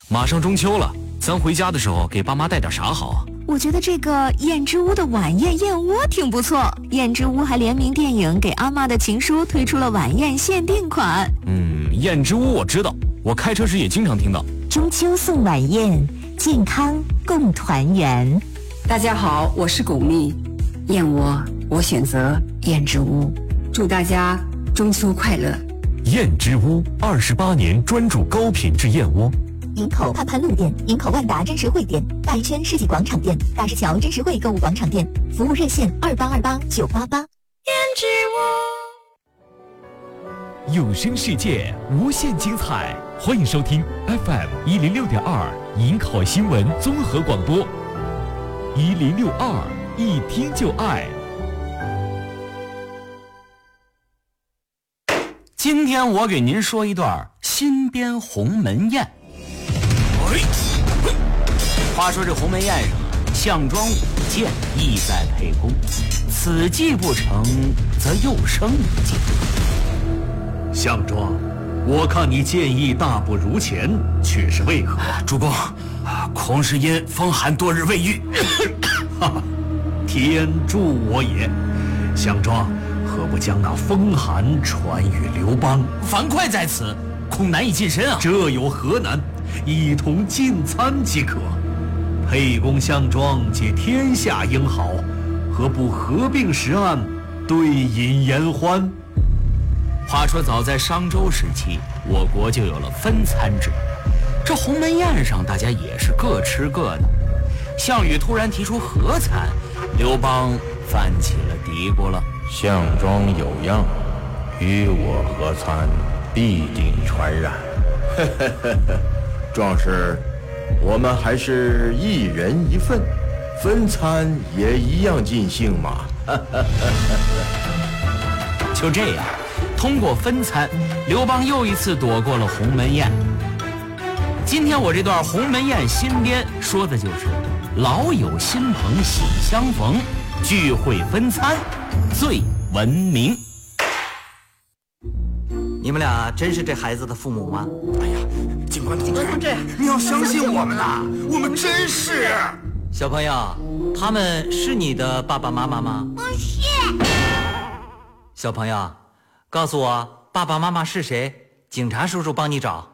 马上中秋了，咱回家的时候给爸妈带点啥好啊？ 我觉得这个燕之屋的晚宴燕窝挺不错。燕之屋还联名电影《给阿妈的情书》推出了晚宴限定款。 燕之屋我知道，我开车时也经常听到。 中秋送晚宴，健康共团圆。 大家好，我是巩俐，燕窝我选择燕之屋，祝大家中秋快乐。 燕之屋28年专注高品质燕窝。 营口盼盼路店、营口万达真实汇店、大一圈世纪广场店、大石桥真实汇购物广场店，服务热线2828-988。 燕之屋，有声世界无限精彩，欢迎收听 FM106.2营口新闻综合广播，1062一听就爱。 今天我给您说一段新编鸿门宴。话说这鸿门宴上，项庄舞剑，意在沛公。此计不成，则又生一计。 项庄，我看你剑艺大不如前，却是为何？ 主公，恐是因风寒多日未愈。 哈哈，天助我也！项庄，何不将那风寒传与刘邦？ 樊哙在此，恐难以近身啊。 这有何难？一同进餐即可。沛公、项庄皆天下英豪，何不合并食案，对饮言欢？ 话说早在商周时期，我国就有了分餐制。这鸿门宴上，大家也是各吃各的。项羽突然提出合餐，刘邦犯起了嘀咕了。 项庄有恙，与我合餐，必定传染。壮士，我们还是一人一份，分餐也一样尽兴嘛。 就这样，通过分餐，刘邦又一次躲过了鸿门宴。今天我这段鸿门宴新编，说的就是老友新朋喜相逢，聚会分餐最文明。 你们俩真是这孩子的父母吗？ 哎呀，警官同志，你要相信我们呐，我们真是。 小朋友，他们是你的爸爸妈妈吗？ 不是。 小朋友，告诉我爸爸妈妈是谁？警察叔叔帮你找。